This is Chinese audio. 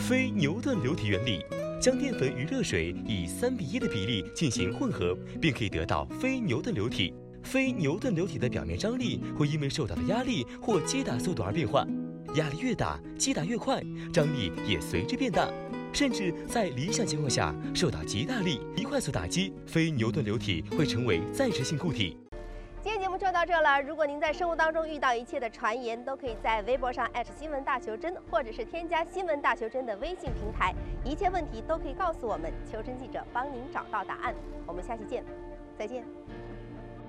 非牛顿流体原理，将淀粉与热水以3:1的比例进行混合，便可以得到非牛顿流体。非牛顿流体的表面张力会因为受到的压力或击打速度而变化，压力越大，击打越快，张力也随之变大。甚至在理想情况下，受到极大力一快速打击，非牛顿流体会成为暂时性固体。 今天节目就到这了。如果您在生活当中遇到一切的传言，都可以在微博上新闻大求真，或者是添加新闻大求真的微信平台，一切问题都可以告诉我们，求真记者帮您找到答案。我们下期见，再见。